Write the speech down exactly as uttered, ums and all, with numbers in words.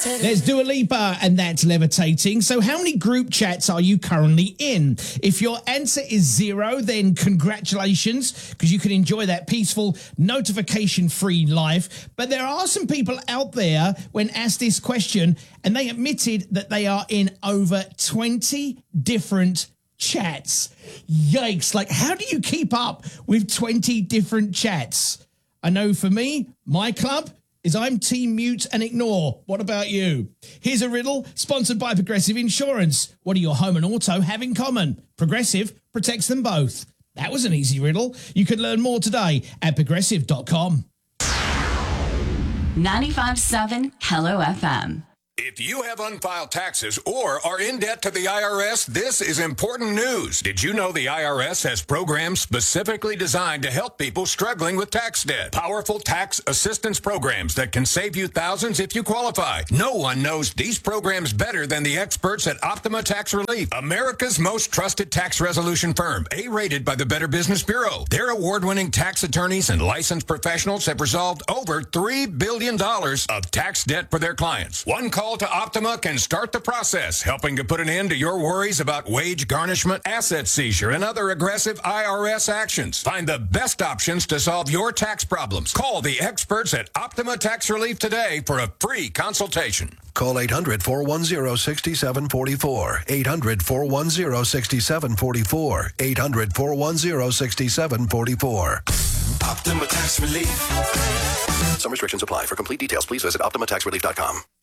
There's Dua Lipa, and that's Levitating. So how many group chats are you currently in? If your answer is zero, then congratulations, because you can enjoy that peaceful, notification-free life. But there are some people out there when asked this question, and they admitted that they are in over twenty different chats. Yikes. Like, how do you keep up with twenty different chats? I know for me, my club is I'm team mute and ignore. What about you? Here's a riddle sponsored by Progressive Insurance. What do your home and auto have in common? Progressive protects them both. That was an easy riddle. You can learn more today at progressive dot com. ninety-five point seven Hello F M. If you have unfiled taxes or are in debt to the I R S, this is important news. Did you know the I R S has programs specifically designed to help people struggling with tax debt? Powerful tax assistance programs that can save you thousands if you qualify. No one knows these programs better than the experts at Optima Tax Relief, America's most trusted tax resolution firm, A-rated by the Better Business Bureau. Their award-winning tax attorneys and licensed professionals have resolved over three billion dollars of tax debt for their clients. One call to Optima can start the process, helping to put an end to your worries about wage garnishment, asset seizure, and other aggressive I R S actions. Find the best options to solve your tax problems. Call the experts at Optima Tax Relief today for a free consultation. Call eight hundred, four one zero, six seven four four. eight hundred, four one zero, six seven four four. eight hundred, four one zero, six seven four four. Optima Tax Relief. Some restrictions apply. For complete details, please visit optima tax relief dot com.